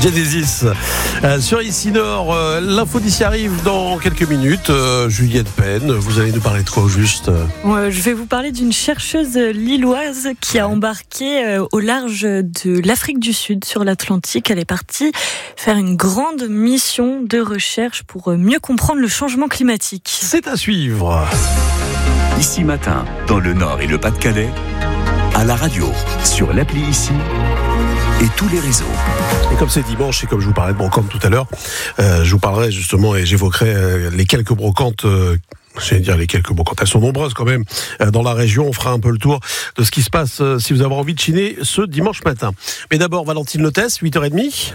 Genesis sur Ici Nord, l'info d'ici arrive dans quelques minutes. Juliette Penn, vous allez nous parler de quoi au juste? Je vais vous parler d'une chercheuse lilloise qui a embarqué au large de l'Afrique du Sud sur l'Atlantique. Elle est partie faire une grande mission de recherche pour mieux comprendre le changement climatique. C'est à suivre. Ici Matin, dans le Nord et le Pas-de-Calais, à la radio, sur l'appli Ici et tous les réseaux. Et comme c'est dimanche et comme je vous parlais de brocantes tout à l'heure, je vous parlerai justement et j'évoquerai les quelques brocantes. J'allais dire les quelques brocantes, elles sont nombreuses quand même dans la région. On fera un peu le tour de ce qui se passe si vous avez envie de chiner ce dimanche matin. Mais d'abord, Valentine Lotès, 8h30.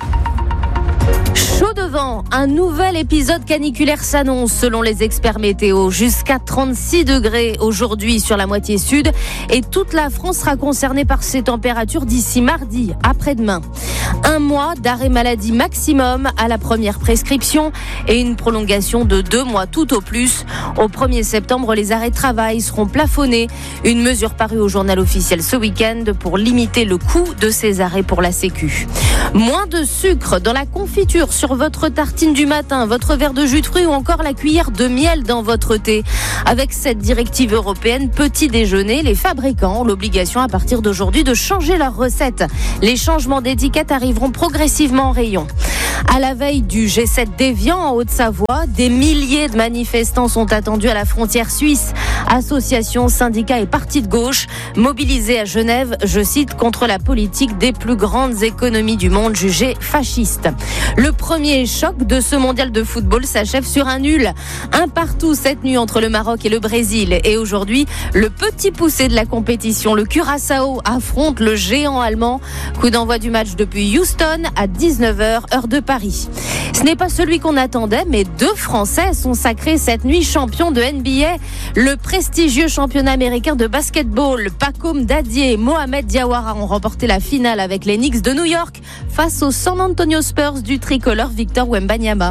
Chaud de vent, un nouvel épisode caniculaire s'annonce selon les experts météo. Jusqu'à 36 degrés aujourd'hui sur la moitié sud et toute la France sera concernée par ces températures d'ici mardi, après-demain. Un mois d'arrêt maladie maximum à la première prescription et une prolongation de 2 mois tout au plus. Au 1er septembre, les arrêts de travail seront plafonnés. Une mesure parue au journal officiel ce week-end pour limiter le coût de ces arrêts pour la Sécu. Moins de sucre dans la confiture sur votre tartine du matin, votre verre de jus de fruits ou encore la cuillère de miel dans votre thé. Avec cette directive européenne petit déjeuner, les fabricants ont l'obligation à partir d'aujourd'hui de changer leurs recettes. Les changements d'étiquette arriveront progressivement en rayon. À la veille du G7 d'Évian en Haute-Savoie, des milliers de manifestants sont attendus à la frontière suisse. Associations, syndicats et partis de gauche mobilisés à Genève, je cite, contre la politique des plus grandes économies du monde jugées fascistes. Le premier choc de ce mondial de football s'achève sur un nul. Un partout cette nuit entre le Maroc et le Brésil. Et aujourd'hui, le petit poussé de la compétition, le Curaçao, affronte le géant allemand. Coup d'envoi du match depuis Houston à 19h, heure de Paris. Ce n'est pas celui qu'on attendait, mais 2 Français sont sacrés cette nuit champions de NBA. Le prestigieux championnat américain de basketball, Pacom Dadier et Mohamed Diawara ont remporté la finale avec les Knicks de New York face aux San Antonio Spurs du tricolore Victor Wembanyama.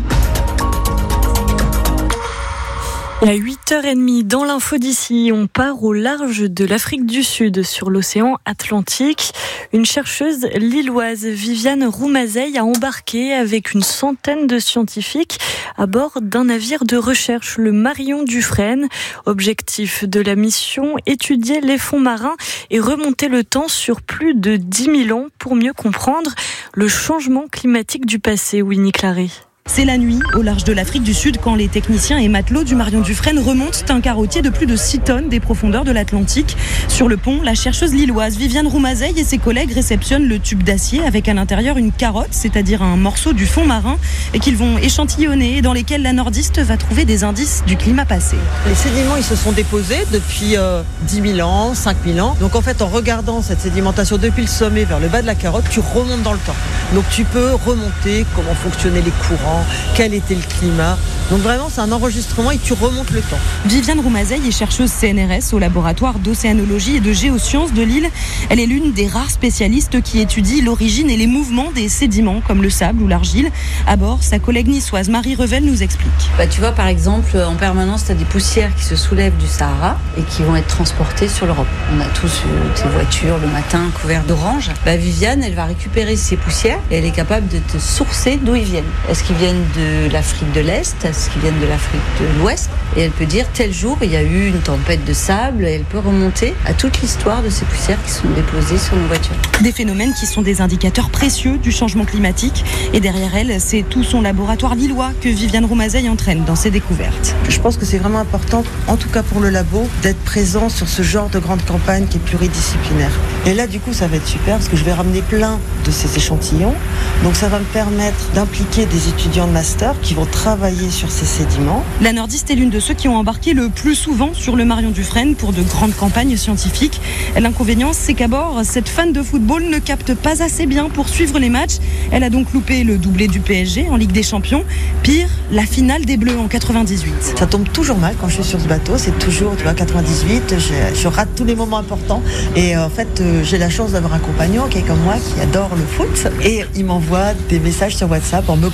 Et à 8h30, dans l'info d'ici, on part au large de l'Afrique du Sud, sur l'océan Atlantique. Une chercheuse lilloise, Viviane Roumazeille, a embarqué avec une centaine de scientifiques à bord d'un navire de recherche, le Marion Dufresne. Objectif de la mission, étudier les fonds marins et remonter le temps sur plus de 10 000 ans pour mieux comprendre le changement climatique du passé. Winnie Claret. C'est la nuit, au large de l'Afrique du Sud, quand les techniciens et matelots du Marion Dufresne remontent un carottier de plus de 6 tonnes des profondeurs de l'Atlantique. Sur le pont, la chercheuse lilloise Viviane Roumazeille et ses collègues réceptionnent le tube d'acier avec à l'intérieur une carotte, c'est-à-dire un morceau du fond marin, et qu'ils vont échantillonner et dans lesquels la nordiste va trouver des indices du climat passé. Les sédiments, ils se sont déposés depuis 10 000 ans, 5 000 ans. Donc en fait, en regardant cette sédimentation depuis le sommet vers le bas de la carotte, tu remontes dans le temps. Donc tu peux remonter comment fonctionnaient les courants, quel était le climat. Donc vraiment, c'est un enregistrement et tu remontes le temps. Viviane Roumazeille est chercheuse CNRS au laboratoire d'océanologie et de géosciences de Lille. Elle est l'une des rares spécialistes qui étudie l'origine et les mouvements des sédiments comme le sable ou l'argile. À bord, sa collègue niçoise Marie Revel nous explique. Tu vois, par exemple, en permanence, tu as des poussières qui se soulèvent du Sahara et qui vont être transportées sur l'Europe. On a tous des voitures le matin couvertes d'orange. Viviane, elle va récupérer ces poussières et elle est capable de te sourcer d'où ils viennent. Est-ce qu'ils viennent de l'Afrique de l'Est? Est-ce qu'ils viennent de l'Afrique de l'Ouest? Et elle peut dire tel jour il y a eu une tempête de sable et elle peut remonter à toute l'histoire de ces poussières qui sont déposées sur nos voitures. Des phénomènes qui sont des indicateurs précieux du changement climatique. Et derrière elle, c'est tout son laboratoire lillois que Viviane Roumazeille entraîne dans ses découvertes. Je pense que c'est vraiment important, en tout cas pour le labo, d'être présent sur ce genre de grande campagne qui est pluridisciplinaire. Et là, du coup, ça va être super parce que je vais ramener plein de ces échantillons. Donc ça va me permettre d'impliquer des étudiants de master qui vont travailler sur ces sédiments. La nordiste est l'une de ceux qui ont embarqué le plus souvent sur le Marion Dufresne pour de grandes campagnes scientifiques. L'inconvénient, c'est qu'à bord, cette fan de football ne capte pas assez bien pour suivre les matchs. Elle a donc loupé le doublé du PSG en Ligue des Champions. Pire, la finale des Bleus en 98. Ça tombe toujours mal quand je suis sur ce bateau. C'est toujours, 98, je rate tous les moments importants. Et en fait, j'ai la chance d'avoir un compagnon qui est comme moi, qui adore le foot. Et il m'envoie des messages sur WhatsApp en me commentant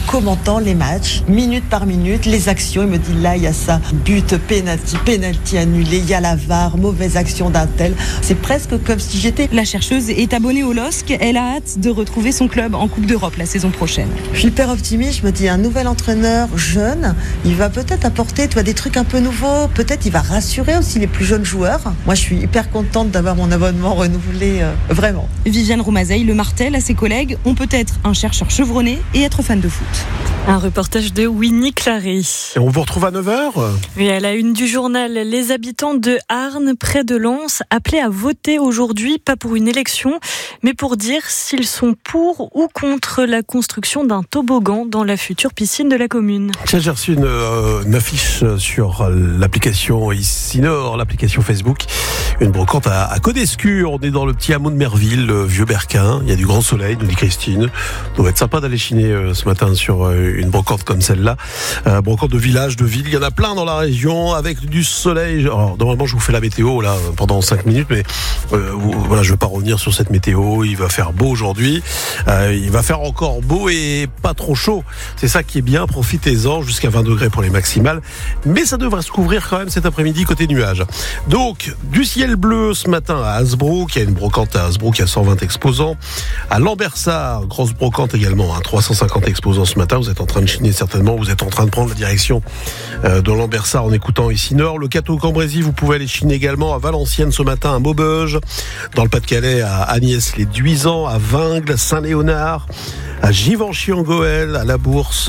dans les matchs, minute par minute, les actions. Il me dit là, il y a ça, but, penalty annulé, il y a la VAR, mauvaise action d'un tel. C'est presque comme si j'étais... La chercheuse est abonnée au LOSC. Elle a hâte de retrouver son club en Coupe d'Europe la saison prochaine. Je suis hyper optimiste. Je me dis, un nouvel entraîneur jeune, il va peut-être apporter des trucs un peu nouveaux. Peut-être il va rassurer aussi les plus jeunes joueurs. Moi, je suis hyper contente d'avoir mon abonnement renouvelé, vraiment. Viviane Roumazeille le martèle à ses collègues. On peut être un chercheur chevronné et être fan de foot. Un reportage de Winnie Clary. Et on vous retrouve à 9h. Et à la une du journal, les habitants de Arnes, près de Lens, appelés à voter aujourd'hui, pas pour une élection, mais pour dire s'ils sont pour ou contre la construction d'un toboggan dans la future piscine de la commune. Tiens, j'ai reçu une affiche sur l'application Ici Nord, l'application Facebook. Une brocante à Codescure. On est dans le petit hameau de Merville, le vieux Berquin. Il y a du grand soleil, nous dit Christine. Ça doit être sympa d'aller chiner ce matin sur une brocante comme celle-là. Brocante de village, de ville. Il y en a plein dans la région avec du soleil. Alors, normalement, je vous fais la météo là pendant 5 minutes, mais voilà, je ne vais pas revenir sur cette météo. Il va faire beau aujourd'hui. Il va faire encore beau et pas trop chaud. C'est ça qui est bien. Profitez-en, jusqu'à 20 degrés pour les maximales. Mais ça devrait se couvrir quand même cet après-midi côté nuages. Donc, du ciel bleu ce matin à Hasbrook. Il y a une brocante à Hasbrook, il y a 120 exposants. À Lambersart, grosse brocante également, 350 exposants ce matin. Vous êtes en train de chiner certainement. Vous êtes en train de prendre la direction de Lambersart en écoutant Ici Nord. Le Cateau-Cambrésis, vous pouvez aller chiner également à Valenciennes ce matin, à Maubeuge. Dans le Pas-de-Calais, à Agnès-les-Duisans, à Vingles, Saint-Léonard, à Givenchy-en-Goël, à La Bourse,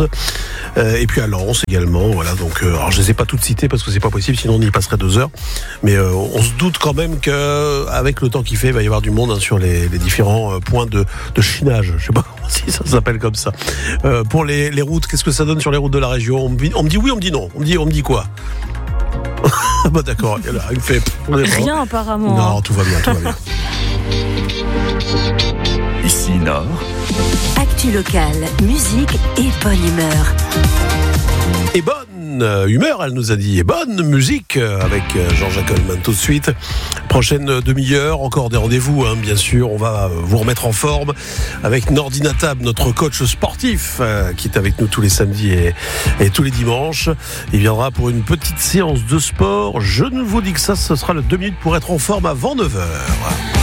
et puis à Lens également. Voilà, donc, alors je les ai pas toutes citées parce que c'est pas possible, sinon on y passerait 2 heures. Mais on se doute quand même que avec le temps qu'il fait, il va y avoir du monde sur les différents points de chinage. Je sais pas si ça s'appelle comme ça. Pour les routes, qu'est-ce que ça donne sur les routes de la région ? On me dit oui, on me dit non. On me dit quoi ? Bah d'accord, il me fait rien apparemment. Non, tout va bien. Ici Nord. Actu locale, musique et bonne humeur. Et bonne humeur, elle nous a dit, et bonne musique avec Jean-Jacques Goldman tout de suite. Prochaine demi-heure, encore des rendez-vous, bien sûr. On va vous remettre en forme avec Nordi Natab, notre coach sportif, qui est avec nous tous les samedis et tous les dimanches. Il viendra pour une petite séance de sport. Je ne vous dis que ça, ce sera le 2 minutes pour être en forme avant 9h.